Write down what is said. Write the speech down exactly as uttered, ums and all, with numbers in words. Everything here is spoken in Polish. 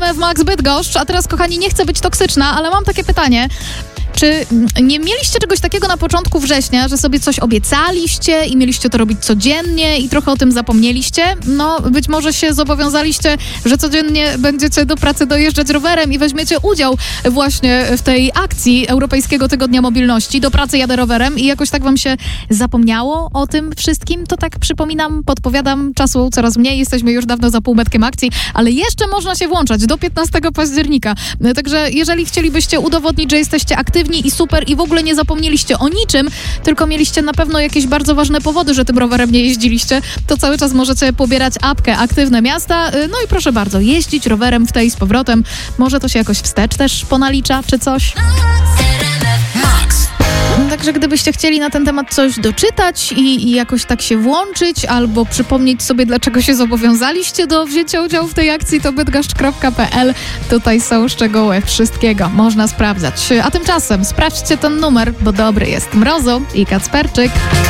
w Max Bydgoszcz. A teraz, kochani, nie chcę być toksyczna, ale mam takie pytanie. Czy nie mieliście czegoś takiego na początku września, że sobie coś obiecaliście i mieliście to robić codziennie i trochę o tym zapomnieliście? No, być może się zobowiązaliście, że codziennie będziecie do pracy dojeżdżać rowerem i weźmiecie udział właśnie w tej akcji Europejskiego Tygodnia Mobilności. Do pracy jadę rowerem i jakoś tak wam się zapomniało o tym wszystkim? To tak przypominam, podpowiadam, czasu coraz mniej, jesteśmy już dawno za półmetkiem akcji, ale jeszcze można się włączać do piętnastego października. Także jeżeli chcielibyście udowodnić, że jesteście aktywni i super i w ogóle nie zapomnieliście o niczym, tylko mieliście na pewno jakieś bardzo ważne powody, że tym rowerem nie jeździliście, to cały czas możecie pobierać apkę Aktywne Miasta. No i proszę bardzo, jeździć rowerem w tej z powrotem. Może to się jakoś wstecz też ponalicza, czy coś? Także gdybyście chcieli na ten temat coś doczytać i, i jakoś tak się włączyć, albo przypomnieć sobie, dlaczego się zobowiązaliście do wzięcia udziału w tej akcji, to bydgoszcz kropka p l. Tutaj są szczegóły wszystkiego. Można sprawdzać. A tymczasem sprawdźcie ten numer, bo dobry jest Mrozu i Kacperczyk.